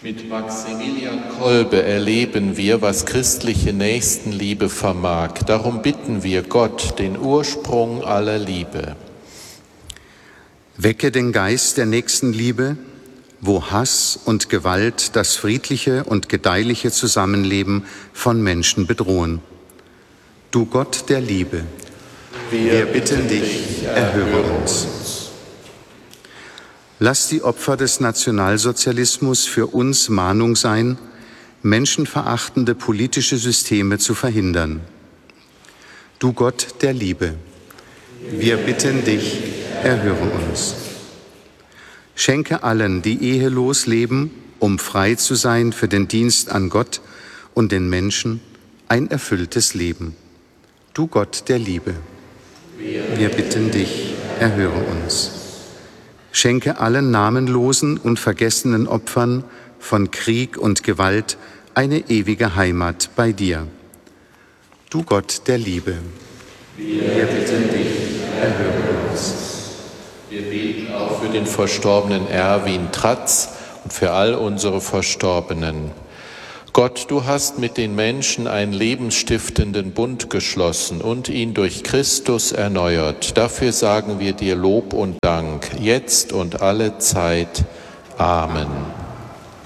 Mit Maximilian Kolbe erleben wir, was christliche Nächstenliebe vermag. Darum bitten wir Gott, den Ursprung aller Liebe. Wecke den Geist der Nächstenliebe, wo Hass und Gewalt das friedliche und gedeihliche Zusammenleben von Menschen bedrohen. Du Gott der Liebe, wir bitten dich, erhöre uns. Lass die Opfer des Nationalsozialismus für uns Mahnung sein, menschenverachtende politische Systeme zu verhindern. Du Gott der Liebe, wir bitten dich, erhöre uns. Schenke allen, die ehelos leben, um frei zu sein für den Dienst an Gott und den Menschen, ein erfülltes Leben. Du Gott der Liebe, wir bitten dich, erhöre uns. Schenke allen namenlosen und vergessenen Opfern von Krieg und Gewalt eine ewige Heimat bei dir. Du Gott der Liebe, wir bitten dich, erhöre uns. Wir beten auch für den verstorbenen Erwin Tratz und für all unsere Verstorbenen. Gott, du hast mit den Menschen einen lebensstiftenden Bund geschlossen und ihn durch Christus erneuert. Dafür sagen wir dir Lob und Dank, jetzt und alle Zeit. Amen.